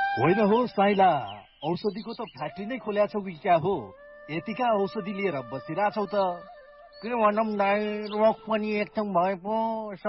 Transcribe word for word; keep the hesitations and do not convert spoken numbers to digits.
होइन हो साइला, औषधिको त फ्याक्ट्री नै खोल्या छौ कि क्या हो? यतिका औषधि लिएर बसिरहेछौ त? के भनौँ दाइ, रोग पनि एकदम भए पो